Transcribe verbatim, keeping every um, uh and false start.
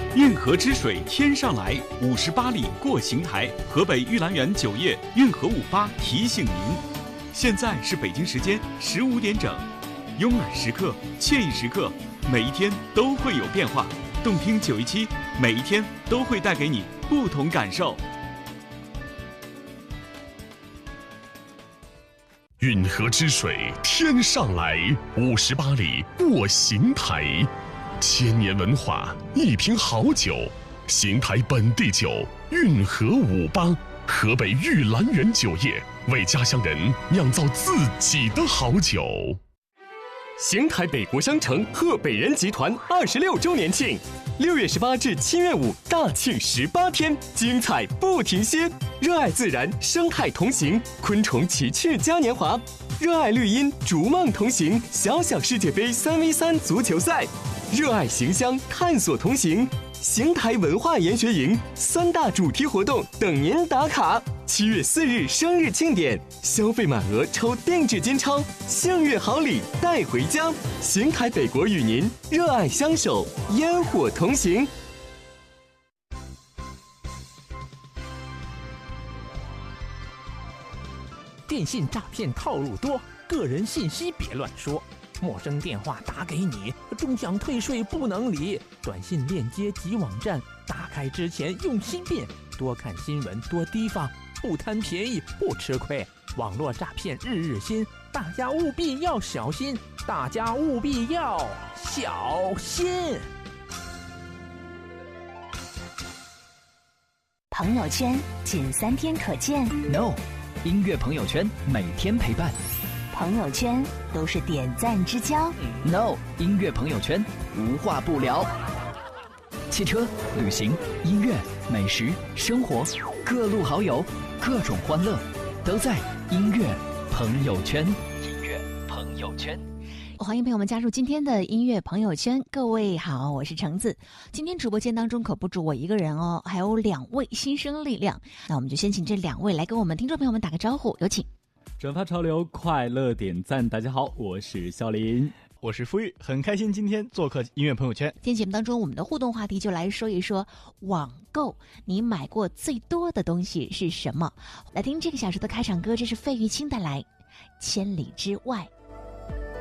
运河之水天上来，五十八里过邢台。河北玉兰园酒业运河五八提醒您，现在是北京时间十五点整。慵懒时刻，惬意时刻，每一天都会有变化。动听九一七，每一天都会带给你不同感受。 运河之水天上来，五十八里过邢台。千年文化，一瓶好酒，邢台本地酒，运河五八，河北玉兰园酒业为家乡人酿造自己的好酒。 邢台北国商城贺北人集团二十六周年庆，六月十八至七月五大庆十八天，精彩不停歇。热爱自然，生态同行，昆虫奇趣嘉年华；热爱绿荫，逐梦同行，小小世界杯三 v 三足球赛；热爱邢乡，探索同行。邢台文化研学营三大主题活动等您打卡。七月四日生日庆典，消费满额抽定制金钞，幸运好礼带回家。邢台北国与您热爱相守，烟火同行。 电信诈骗套路多，个人信息别乱说。陌生电话打给你，中奖退税不能理。短信链接及网站打开之前用心辨，多看新闻，多提防，不贪便宜不吃亏。网络诈骗日日新，大家务必要小心，大家务必要小心。 朋友圈仅三天可见 ，No， 音乐朋友圈每天陪伴。 朋友圈都是点赞之交 ，No， 音乐朋友圈无话不聊。汽车、旅行、音乐、美食、生活，各路好友，各种欢乐，都在音乐朋友圈。音乐朋友圈。 欢迎朋友们加入今天的音乐朋友圈。各位好，我是橙子。今天直播间当中可不止我一个人哦，还有两位新生力量。那我们就先请这两位来跟我们听众朋友们打个招呼，有请。 转发潮流，快乐点赞。大家好，我是肖林， 我是付玉，很开心今天做客音乐朋友圈。 今天节目当中，我们的互动话题就来说一说网购，你买过最多的东西是什么？来听这个小时的开场歌，这是费玉清带来《千里之外》。